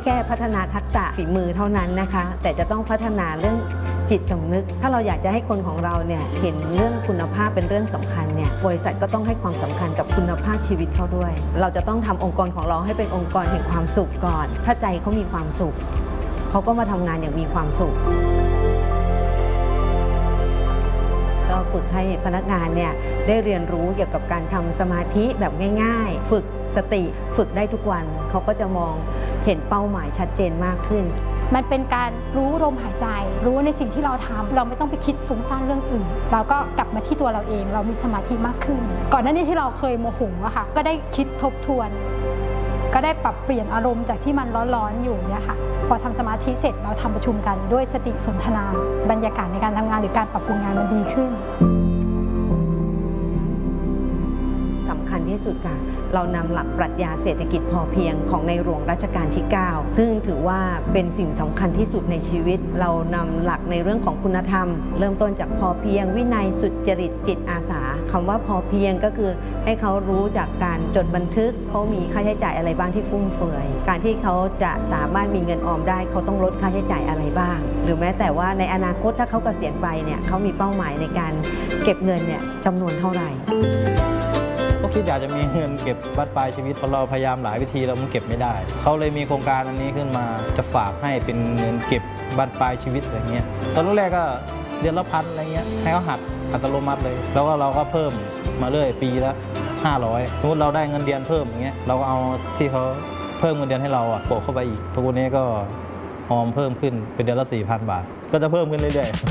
ค่พัฒนาทักษะฝีมือเท่านั้นนะคะแต่จะต้องพัฒนาเรื่องจิตสำนึกถ้าเราอยากจะให้คนของเราเนี่ยเห็นเรื่องคุณภาพเป็นเรื่องสำคัญเนี่ยบริษัทก็ต้องให้ความสำคัญกับคุณภาพชีวิตเขาด้วยเราจะต้องทำองค์กรของเราให้เป็นองค์กรแห่งความสุขก่อนถ้าใจเขามีความสุขเขาก็มาทำงานอย่างมีความสุขก็ฝึกให้พนักงานเนี่ยได้เรียนรู้เกี่ยวกับการทำสมาธิแบบง่ายๆฝึกสติฝึกได้ทุกวันเขาก็จะมองเห็นเป้าหมายชัดเจนมากขึ้นมันเป็นการรู้ลมหายใจรู้ในสิ่งที่เราทำเราไม่ต้องไปคิดฟุ้งซ่านเรื่องอื่นเราก็กลับมาที่ตัวเราเองเรามีสมาธิมากขึ้นก่อนหน้านี้ที่เราเคยโมโหอะค่ะก็ได้คิดทบทวนก็ได้ปรับเปลี่ยนอารมณ์จากที่มันร้อนๆอยู่เนี่ยค่ะพอทำสมาธิเสร็จเราทำประชุมกันด้วยสติสนทนาบรรยากาศในการทำงานหรือการปรับปรุงงานมันดีขึ้นสำคัญที่สุดค่ะเรานำหลักปรัชญาเศรษฐกิจพอเพียงของในหลวงรัชกาลที่ 9 ซึ่งถือว่าเป็นสิ่งสำคัญที่สุดในชีวิตเรานำหลักในเรื่องของคุณธรรมเริ่มต้นจากพอเพียงวินัยสุจริตจิตอาสาคำว่าพอเพียงก็คือให้เขารู้จากการจดบันทึกเขามีค่าใช้จ่ายอะไรบ้างที่ฟุ่มเฟือยการที่เขาจะสามารถมีเงินออมได้เขาต้องลดค่าใช้จ่ายอะไรบ้างหรือแม้แต่ว่าในอนาคตถ้าเขาเกษียณไปเนี่ยเขามีเป้าหมายในการเก็บเงินเนี่ยจำนวนเท่าไหร่ก็คิดอยากจะมีเงินเก็บบั้นปลายชีวิตเพราะเราพยายามหลายวิธีแล้วมันเก็บไม่ได้เขาเลยมีโครงการอันนี้ขึ้นมาจะฝากให้เป็นเงินเก็บบั้นปลายชีวิตอะไรเงี้ยตอนแรกก็เดือนละ1,000อะไรเงี้ยให้เขาหักอัตโนมัติเลยแล้วก็เราก็เพิ่มมาเรื่อยปีละ500สมมติเราได้เงินเดือนเพิ่มอย่างเงี้ยเราก็เอาที่เขาเพิ่มเงินเดือนให้เราโปะเข้าไปอีกทุกวันนี้ก็ออมเพิ่มขึ้นเป็นเดือนละ 4,000 บาทก็จะเพิ่มขึ้นเรื่อยๆ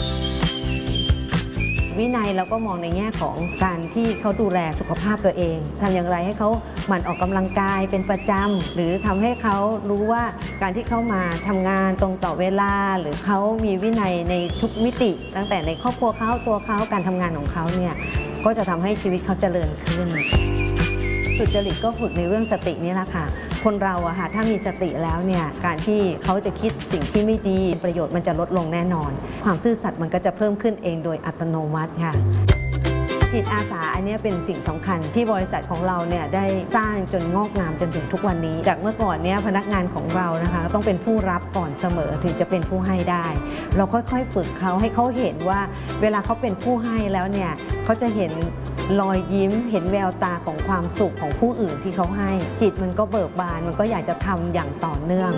วินัยเราก็มองในแง่ของการที่เขาดูแลสุขภาพตัวเองทำอย่างไรให้เขาหมั่นออกกำลังกายเป็นประจำหรือทำให้เขารู้ว่าการที่เขามาทำงานตรงต่อเวลาหรือเขามีวินัยในทุกมิติตั้งแต่ในครอบครัวเขาตัวเขาการทำงานของเขาเนี่ยก็จะทำให้ชีวิตเขาเจริญขึ้นสุจริตก็ฝึกในเรื่องสตินี่แหละค่ะคนเราอะค่ะถ้ามีสติแล้วเนี่ยการที่เขาจะคิดสิ่งที่ไม่ดีประโยชน์มันจะลดลงแน่นอนความซื่อสัตย์มันก็จะเพิ่มขึ้นเองโดยอัตโนมัติค่ะจิตอาสาอันนี้เป็นสิ่งสำคัญที่บริษัทของเราเนี่ยได้สร้างจนงอกงามจนถึงทุกวันนี้จากเมื่อก่อนเนี่ยพนักงานของเรานะคะต้องเป็นผู้รับก่อนเสมอถึงจะเป็นผู้ให้ได้เราค่อยๆฝึกเขาให้เขาเห็นว่าเวลาเขาเป็นผู้ให้แล้วเนี่ยเขาจะเห็นรอยยิ้มเห็นแววตาของความสุขของผู้อื่นที่เขาให้จิตมันก็เบิกบานมันก็อยากจะทำอย่างต่อเนื่อง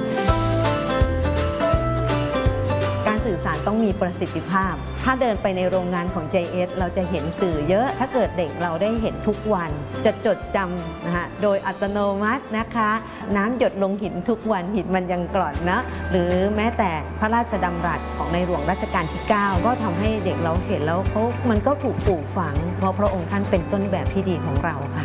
การสื่อสารต้องมีประสิทธิภาพถ้าเดินไปในโรงงานของ JS เราจะเห็นสื่อเยอะถ้าเกิดเด็กเราได้เห็นทุกวันจะจดจำนะคะโดยอัตโนมัตินะคะน้ำหยดลงหินทุกวันหินมันยังกร่อนนะหรือแม้แต่พระราชดำรัสของในหลวงรัชกาลที่ 9 ก็ทำให้เด็กเราเห็นแล้วมันก็ถูกปลูกฝังเพราะพระองค์ท่านเป็นต้นแบบที่ดีของเราค่ะ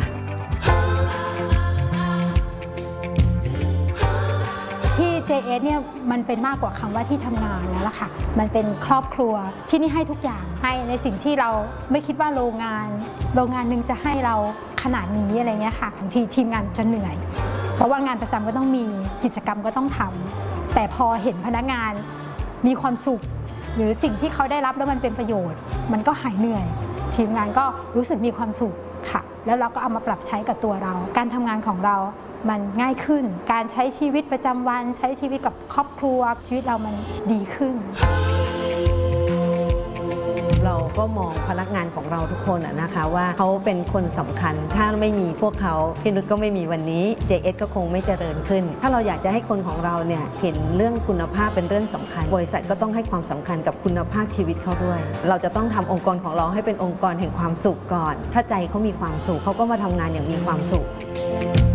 ที่ JS เนี่ยมันเป็นมากกว่าคำว่าที่ทำงานแล้วล่ะค่ะมันเป็นครอบครัวที่นี่ให้ทุกอย่างให้ในสิ่งที่เราไม่คิดว่าโรงงานหนึ่งจะให้เราขนาดนี้อะไรเงี้ยค่ะบางทีทีมงานจะเหนื่อยเพราะว่างานประจำก็ต้องมีกิจกรรมก็ต้องทำแต่พอเห็นพนักงานมีความสุขหรือสิ่งที่เขาได้รับแล้วมันเป็นประโยชน์มันก็หายเหนื่อยทีมงานก็รู้สึกมีความสุขค่ะแล้วเราก็เอามาปรับใช้กับตัวเราการทำงานของเรามันง่ายขึ้นการใช้ชีวิตประจำวันใช้ชีวิตกับครอบครัวชีวิตเรามันดีขึ้นเราก็มองพนักงานของเราทุกคนนะคะว่าเขาเป็นคนสำคัญถ้าไม่มีพวกเขาพี่นุชก็ไม่มีวันนี้ JS ก็คงไม่เจริญขึ้นถ้าเราอยากจะให้คนของเราเนี่ยเห็นเรื่องคุณภาพเป็นเรื่องสำคัญบริษัทก็ต้องให้ความสำคัญกับคุณภาพชีวิตเขาด้วยเราจะต้องทำองค์กรของเราให้เป็นองค์กรแห่งความสุขก่อนถ้าใจเขามีความสุขเขาก็มาทำงานอย่างมีความสุข